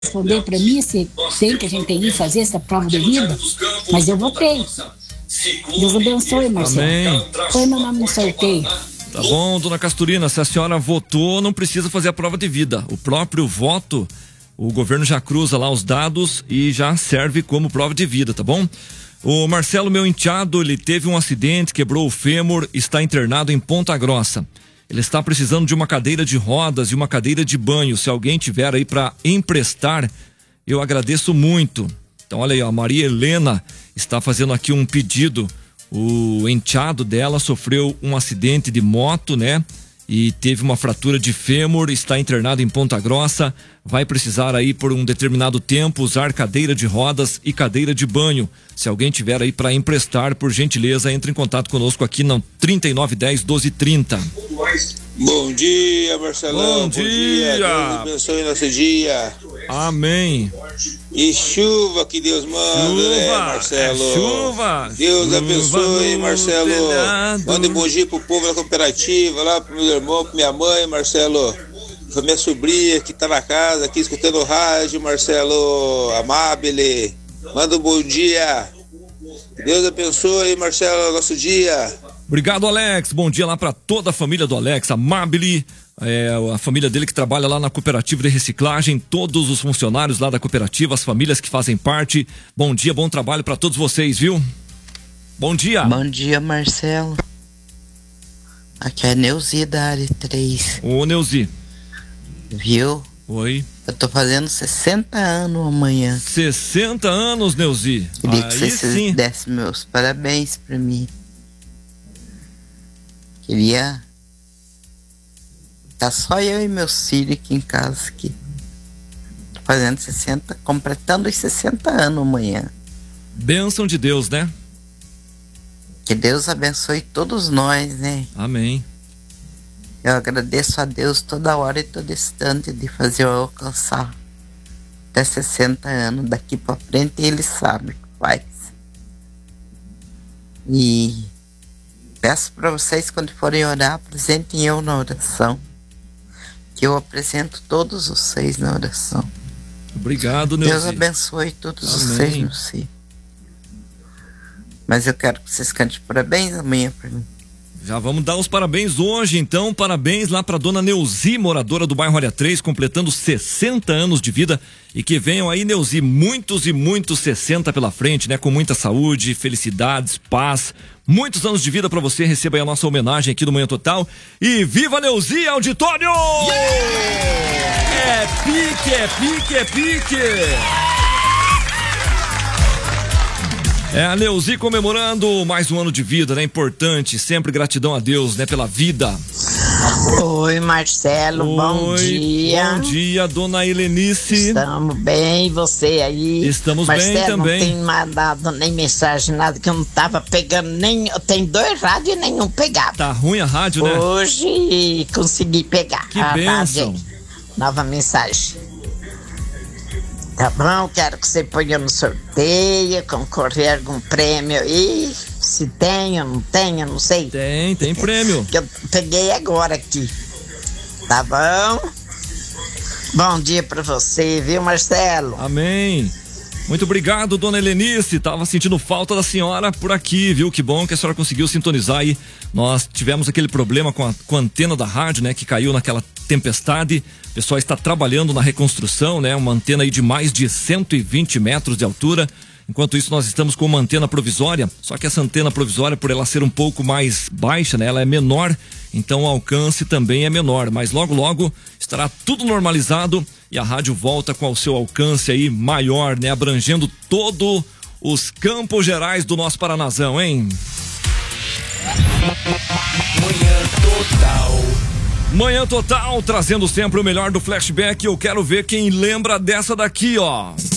responder para mim se tem que a gente ir fazer essa prova de vida, mas eu votei. Deus abençoe, Marcelo. Amém. Põe meu nome no sorteio. Tá bom, dona Casturina, se a senhora votou, não precisa fazer a prova de vida. O próprio voto, o governo já cruza lá os dados e já serve como prova de vida, tá bom? O Marcelo, meu enteado, ele teve um acidente, quebrou o fêmur, está internado em Ponta Grossa. Ele está precisando de uma cadeira de rodas e uma cadeira de banho. Se alguém tiver aí para emprestar, eu agradeço muito. Então, olha aí, a Maria Helena está fazendo aqui um pedido. O enteado dela sofreu um acidente de moto, né? E teve uma fratura de fêmur, está internado em Ponta Grossa, vai precisar aí por um determinado tempo usar cadeira de rodas e cadeira de banho. Se alguém tiver aí para emprestar, por gentileza, entre em contato conosco aqui no 3910-1230. Bom dia, Marcelão. Bom dia. Deus abençoe nosso dia. Amém. E chuva que Deus manda, Chuva, né, Marcelo? chuva. Deus Chuva abençoe, no Marcelo. telhado. Manda um bom dia pro povo da cooperativa, lá pro meu irmão, pra minha mãe, Marcelo. Pra minha sobrinha que tá na casa aqui escutando o rádio, Marcelo Amabile. Manda um bom dia. Deus abençoe, Marcelo, nosso dia. Obrigado, Alex. Bom dia lá para toda a família do Alex, Amabile, a família dele que trabalha lá na cooperativa de reciclagem, todos os funcionários lá da cooperativa, as famílias que fazem parte. Bom dia, bom trabalho para todos vocês, viu? Bom dia. Bom dia, Marcelo. Aqui é Neuzi da área 3. Ô, Neuzi. Viu? Oi. Eu tô fazendo 60 anos amanhã. 60 anos, Neuzi. Queria que Aí você sim. desse meus parabéns pra mim. Queria... Tá só eu e meus filhos aqui em casa aqui. Tô fazendo 60, completando os 60 anos amanhã. Bênção de Deus, né? Que Deus abençoe todos nós, né? Amém. Eu agradeço a Deus toda hora e todo instante de fazer eu alcançar até 60 anos. Daqui pra frente ele sabe o que faz. E peço para vocês, quando forem orar, apresentem eu na oração, que eu apresento todos vocês na oração. Obrigado, Neuzi. Deus abençoe todos Amém. vocês no si. Mas eu quero que vocês cantem parabéns amanhã para mim. Já vamos dar os parabéns hoje, então. Parabéns lá para dona Neuzi, moradora do bairro Área 3, completando 60 anos de vida. E que venham aí, Neuzi, muitos e muitos 60 pela frente, né? Com muita saúde, felicidades, paz. Muitos anos de vida para você. Receba aí a nossa homenagem aqui do Manhã Total. E viva Neuzi, auditório! Yeah! É pique, é pique, é pique! É a Neuzi comemorando mais um ano de vida, né? Importante, sempre gratidão a Deus, né? Pela vida. Oi, Marcelo, bom dia. Bom dia, dona Helenice. Estamos bem, e você aí? Estamos Marcelo, bem também. Não tem mandado nem mensagem, nada, que eu não tava pegando nem... Tem 2 rádios e nenhum pegava. Tá ruim a rádio, né? Hoje consegui pegar. Que bênção. Nova mensagem. Tá bom, quero que você ponha no sorteio, concorrer a algum prêmio aí. Se tem ou não tem, eu não sei. Tem prêmio. Que eu peguei agora aqui. Tá bom? Bom dia pra você, viu, Marcelo? Amém. Muito obrigado, dona Helenice. Tava sentindo falta da senhora por aqui, viu? Que bom que a senhora conseguiu sintonizar aí. Nós tivemos aquele problema com a antena da rádio, né? Que caiu naquela tempestade. O pessoal está trabalhando na reconstrução, né? Uma antena aí de mais de 120 metros de altura. Enquanto isso, nós estamos com uma antena provisória, só que essa antena provisória, por ela ser um pouco mais baixa, né? Ela é menor, então o alcance também é menor, mas logo, logo estará tudo normalizado e a rádio volta com o seu alcance aí maior, né? Abrangendo todos os campos gerais do nosso Paranazão, hein? Manhã Total. Manhã Total, trazendo sempre o melhor do flashback. Eu quero ver quem lembra dessa daqui, ó.